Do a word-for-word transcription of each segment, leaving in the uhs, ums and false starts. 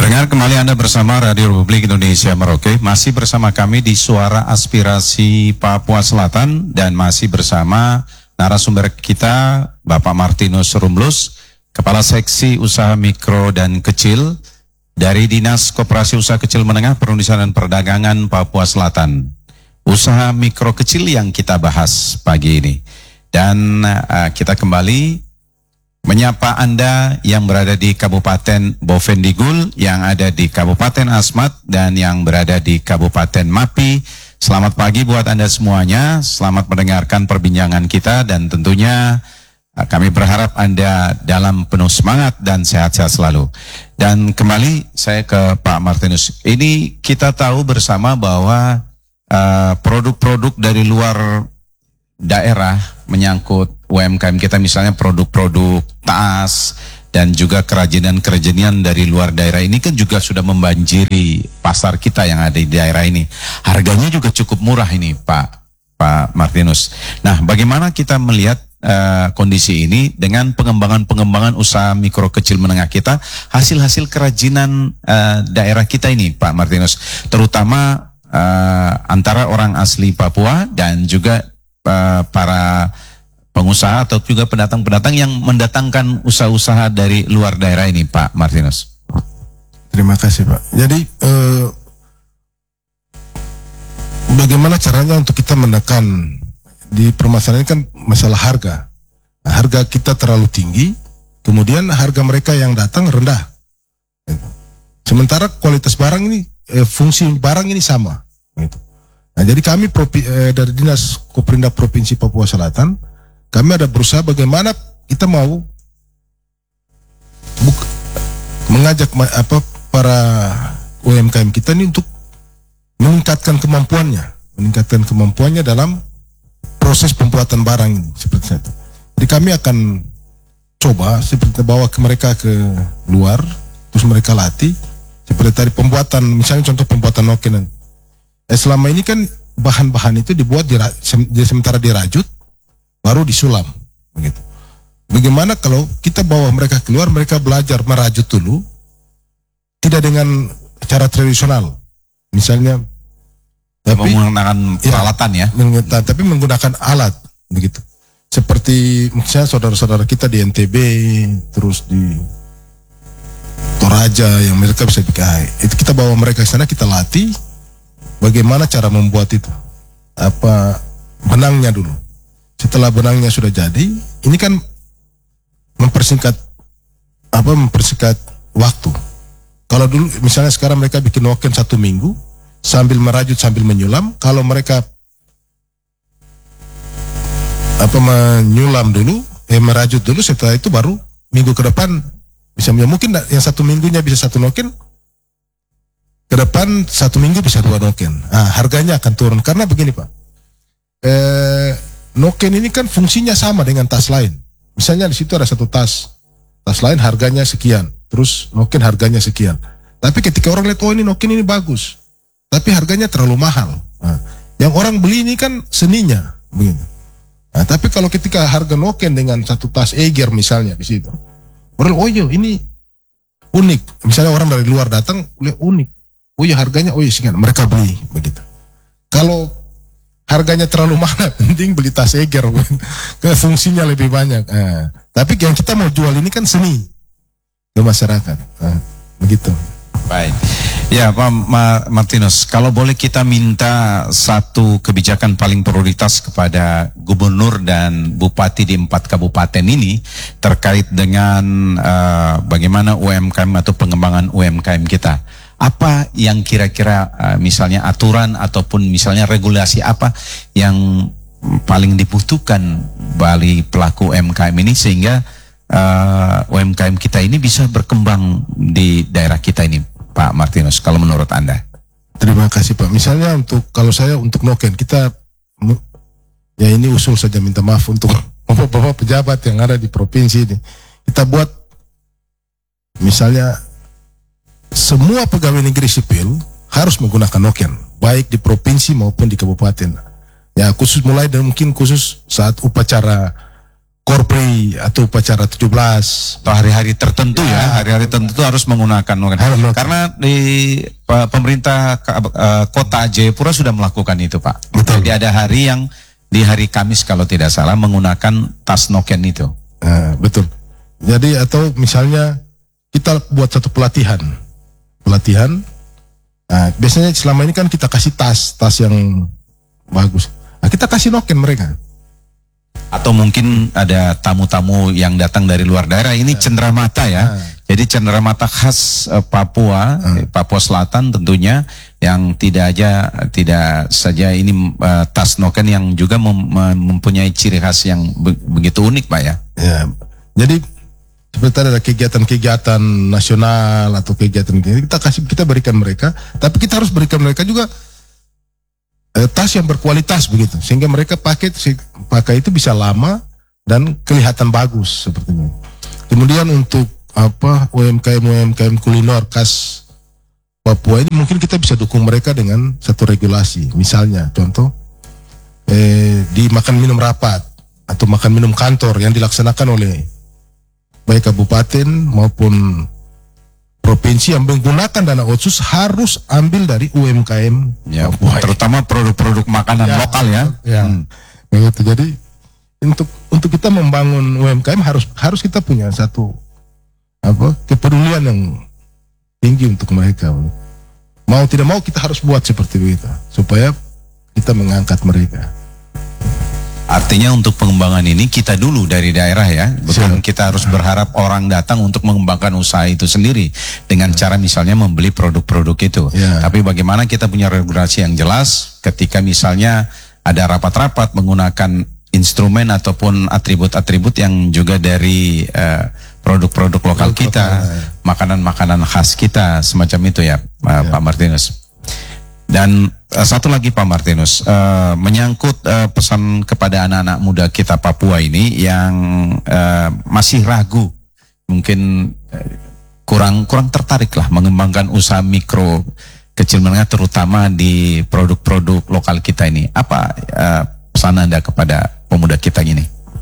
Pendengar, kembali Anda bersama Radio Republik Indonesia Merauke. Masih bersama kami di Suara Aspirasi Papua Selatan dan masih bersama narasumber kita Bapak Martinus Rumlus, Kepala Seksi Usaha Mikro dan Kecil dari Dinas Koperasi Usaha Kecil Menengah Perindustrian dan Perdagangan Papua Selatan. Usaha mikro kecil yang kita bahas pagi ini. Dan uh, kita kembali menyapa Anda yang berada di Kabupaten Bovendigul, yang ada di Kabupaten Asmat, dan yang berada di Kabupaten Mapi. Selamat pagi buat Anda semuanya, selamat mendengarkan perbincangan kita, dan tentunya kami berharap Anda dalam penuh semangat dan sehat-sehat selalu. Dan kembali saya ke Pak Martinus. Ini kita tahu bersama bahwa uh, produk-produk dari luar daerah menyangkut U M K M kita, misalnya produk-produk tas dan juga kerajinan-kerajinan dari luar daerah ini kan juga sudah membanjiri pasar kita yang ada di daerah ini. Harganya juga cukup murah ini Pak Pak Martinus. Nah, bagaimana kita melihat uh, kondisi ini dengan pengembangan-pengembangan usaha mikro kecil menengah kita, hasil-hasil kerajinan uh, daerah kita ini Pak Martinus, terutama uh, antara orang asli Papua dan juga uh, para pengusaha atau juga pendatang-pendatang yang mendatangkan usaha-usaha dari luar daerah ini, Pak Martinus. Terima kasih, Pak. Jadi eh, bagaimana caranya untuk kita menekan di permasalahan ini kan masalah harga. Nah, harga kita terlalu tinggi, kemudian harga mereka yang datang rendah. Sementara kualitas barang ini, eh, fungsi barang ini sama. Gitu. Nah, jadi kami propi, eh, dari Dinas Koperinda Provinsi Papua Selatan, kami ada berusaha bagaimana kita mau buk, mengajak apa para U M K M kita ini untuk meningkatkan kemampuannya, meningkatkan kemampuannya dalam proses pembuatan barang ini seperti itu. Jadi kami akan coba seperti bawa ke mereka ke luar, terus mereka latih seperti tadi pembuatan, misalnya contoh pembuatan noken. Eh, selama ini kan bahan-bahan itu dibuat di, sementara dirajut baru disulam, begitu. Bagaimana kalau kita bawa mereka keluar, mereka belajar merajut dulu, tidak dengan cara tradisional, misalnya, tapi menggunakan peralatan ya, ya, tapi menggunakan alat, begitu. Seperti misalnya saudara-saudara kita di N T B, terus di Toraja yang mereka bisa bikin, itu kita bawa mereka ke sana, kita latih, bagaimana cara membuat itu, apa benangnya dulu. Setelah benangnya sudah jadi, ini kan mempersingkat apa mempersingkat waktu. Kalau dulu misalnya sekarang mereka bikin noken satu minggu sambil merajut sambil menyulam, kalau mereka apa menyulam dulu, eh merajut dulu, setelah itu baru minggu ke depan bisa, ya mungkin yang satu minggunya bisa satu noken, ke depan satu minggu bisa dua noken. Nah, harganya akan turun karena begini Pak. Eh, Noken ini kan fungsinya sama dengan tas lain. Misalnya di situ ada satu tas, tas lain harganya sekian, terus noken harganya sekian. Tapi ketika orang lihat, oh ini noken ini bagus, tapi harganya terlalu mahal. Nah, yang orang beli ini kan seninya, begini. Nah, tapi kalau ketika harga noken dengan satu tas Eiger misalnya di situ, orang, oh iya ini unik. Misalnya orang dari luar datang, lihat unik, oh iya harganya, oh iya sekian, mereka beli, begitu. Kalau harganya terlalu mahal, penting beli tas Eiger, ke fungsinya lebih banyak. Nah, tapi yang kita mau jual ini kan seni ke masyarakat, nah, begitu. Baik, ya Pak Martinus, kalau boleh kita minta satu kebijakan paling prioritas kepada Gubernur dan Bupati di empat kabupaten ini terkait dengan uh, bagaimana U M K M atau pengembangan U M K M kita. Apa yang kira-kira uh, misalnya aturan ataupun misalnya regulasi apa yang paling dibutuhkan bagi pelaku U M K M ini sehingga uh, U M K M kita ini bisa berkembang di daerah kita ini, Pak Martinus, kalau menurut Anda? Terima kasih Pak. Misalnya untuk, kalau saya untuk noken, kita ya ini usul saja, minta maaf untuk bapak-bapak pejabat yang ada di provinsi ini. Kita buat misalnya semua pegawai negeri sipil harus menggunakan noken, baik di provinsi maupun di kabupaten. Ya khusus mulai dan mungkin khusus saat upacara korpri atau upacara tujuh belas atau hari-hari tertentu ya, hari-hari tertentu harus menggunakan Harus. karena di uh, pemerintah uh, kota Jayapura sudah melakukan itu Pak. Betul. Jadi ada hari yang di hari Kamis kalau tidak salah menggunakan tas noken itu. Nah, betul. Jadi atau misalnya kita buat satu pelatihan, pelatihan. Nah, biasanya selama ini kan kita kasih tas, tas yang bagus. Nah, kita kasih noken mereka. Atau mungkin ada tamu-tamu yang datang dari luar daerah. Ini Ya. cenderamata ya. Nah. Jadi cenderamata khas uh, Papua, Hmm. eh, Papua Selatan tentunya, yang tidak aja tidak saja ini uh, tas noken yang juga mem- mem- mempunyai ciri khas yang be- begitu unik Pak ya. Ya, jadi seperti ada kegiatan-kegiatan nasional atau kegiatan kita kasih kita berikan mereka, tapi kita harus berikan mereka juga eh, tas yang berkualitas begitu, sehingga mereka pakai pakai itu bisa lama dan kelihatan bagus sepertinya. Kemudian untuk apa U M K M U M K M kuliner khas Papua ini mungkin kita bisa dukung mereka dengan satu regulasi, misalnya contoh eh, di makan minum rapat atau makan minum kantor yang dilaksanakan oleh baik kabupaten maupun provinsi yang menggunakan dana otsus harus ambil dari U M K M Ya, Papua. terutama produk-produk makanan Ya, lokal ya. Ya, Hmm. begitu. Jadi untuk untuk kita membangun U M K M harus harus kita punya satu apa kepedulian yang tinggi untuk mereka. Mau tidak mau kita harus buat seperti itu supaya kita mengangkat mereka. Artinya untuk pengembangan ini kita dulu dari daerah ya, bukan Siap. kita harus berharap orang datang untuk mengembangkan usaha itu sendiri dengan cara misalnya membeli produk-produk itu. Ya. Tapi bagaimana kita punya regulasi yang jelas ketika misalnya ada rapat-rapat menggunakan instrumen ataupun atribut-atribut yang juga dari eh, produk-produk lokal Produk kita, lokal, ya. makanan-makanan khas kita semacam itu ya, eh, Pak Martinus. Dan uh, satu lagi Pak Martinus, uh, menyangkut uh, pesan kepada anak-anak muda kita Papua ini yang uh, masih ragu, mungkin uh, kurang kurang tertarik lah mengembangkan usaha mikro kecil menengah terutama di produk-produk lokal kita ini. Apa uh, pesan Anda kepada pemuda kita ini?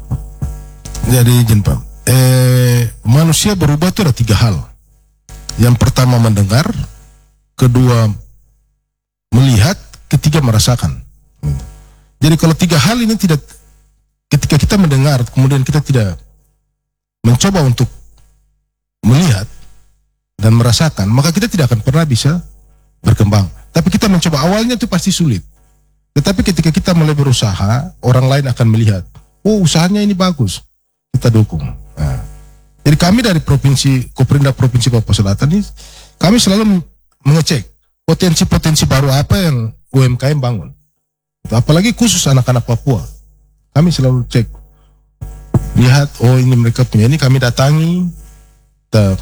Jadi izin Pak, eh, manusia berubah itu ada tiga hal. Yang pertama mendengar, kedua melihat, ketiga merasakan. Jadi kalau tiga hal ini tidak, ketika kita mendengar, kemudian kita tidak mencoba untuk melihat dan merasakan, maka kita tidak akan pernah bisa berkembang. Tapi kita mencoba, awalnya itu pasti sulit. Tetapi ketika kita mulai berusaha, orang lain akan melihat, oh usahanya ini bagus, kita dukung. Nah, jadi kami dari provinsi, Koperindak Provinsi Papua Selatan ini, kami selalu mengecek potensi-potensi baru apa yang U M K M bangun. Apalagi khusus anak-anak Papua. Kami selalu cek. Lihat, oh ini mereka punya, ini kami datangi, kita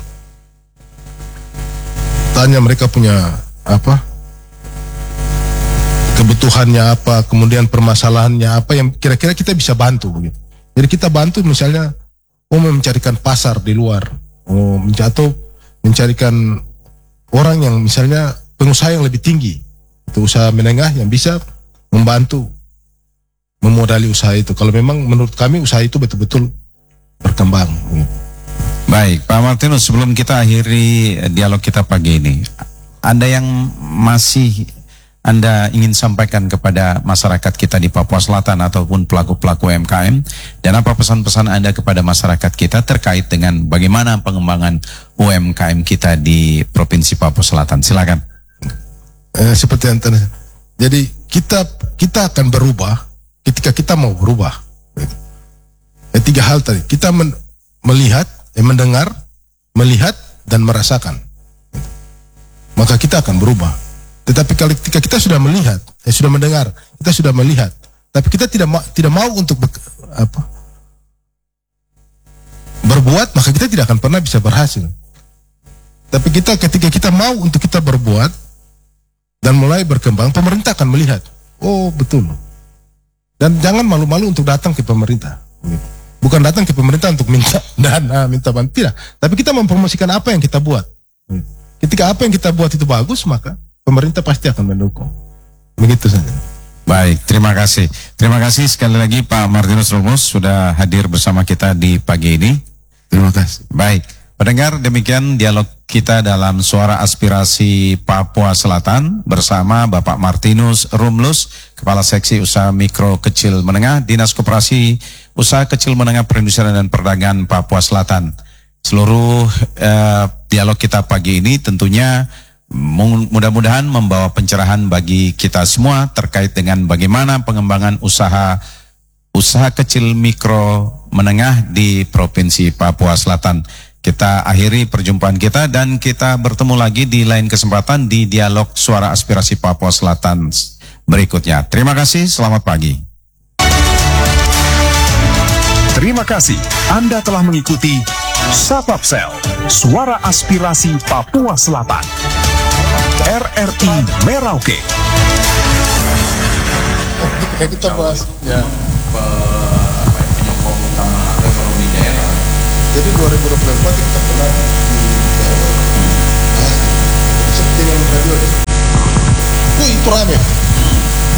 tanya mereka punya apa, kebutuhannya apa, kemudian permasalahannya apa yang kira-kira kita bisa bantu begitu. Jadi kita bantu misalnya, oh mencarikan pasar di luar, oh atau mencarikan orang yang misalnya pengusaha yang lebih tinggi, itu usaha menengah yang bisa membantu memodali usaha itu. Kalau memang menurut kami usaha itu betul-betul berkembang. Baik, Pak Martinus, sebelum kita akhiri dialog kita pagi ini, ada yang masih Anda ingin sampaikan kepada masyarakat kita di Papua Selatan ataupun pelaku-pelaku U M K M, dan apa pesan-pesan Anda kepada masyarakat kita terkait dengan bagaimana pengembangan U M K M kita di Provinsi Papua Selatan? Silakan. Eh, seperti yang tadi. Jadi kita kita akan berubah ketika kita mau berubah. Eh, tiga hal tadi. Kita men, melihat, eh, mendengar, melihat dan merasakan. Maka kita akan berubah. Tetapi kalau ketika kita sudah melihat, eh, sudah mendengar, kita sudah melihat, tapi kita tidak ma tidak mau untuk ber, apa, berbuat, maka kita tidak akan pernah bisa berhasil. Tapi kita ketika kita mau untuk kita berbuat dan mulai berkembang, pemerintah akan melihat, oh betul. Dan jangan malu-malu untuk datang ke pemerintah. Bukan datang ke pemerintah untuk minta dana, minta bantuan, tidak. Tapi kita mempromosikan apa yang kita buat. Ketika apa yang kita buat itu bagus, maka pemerintah pasti akan mendukung. Begitu saja. Baik, terima kasih. Terima kasih sekali lagi Pak Martinus Rumus sudah hadir bersama kita di pagi ini. Terima kasih. Baik, pendengar, demikian dialog kita dalam Suara Aspirasi Papua Selatan bersama Bapak Martinus Rumlus, Kepala Seksi Usaha Mikro Kecil Menengah, Dinas Koperasi Usaha Kecil Menengah Perindustrian dan Perdagangan Papua Selatan. Seluruh eh, dialog kita pagi ini tentunya mudah-mudahan membawa pencerahan bagi kita semua terkait dengan bagaimana pengembangan usaha usaha kecil mikro menengah di Provinsi Papua Selatan. Kita akhiri perjumpaan kita dan kita bertemu lagi di lain kesempatan di dialog Suara Aspirasi Papua Selatan berikutnya. Terima kasih, selamat pagi. Terima kasih Anda telah mengikuti Sapapsel, Suara Aspirasi Papua Selatan, R R I Merauke. Oke, kita bahas ya penyokong utama ekonomi daerah. jadi dua ribu dua puluh empat kita pernah di daerah bahas dengan radio itu itu rame.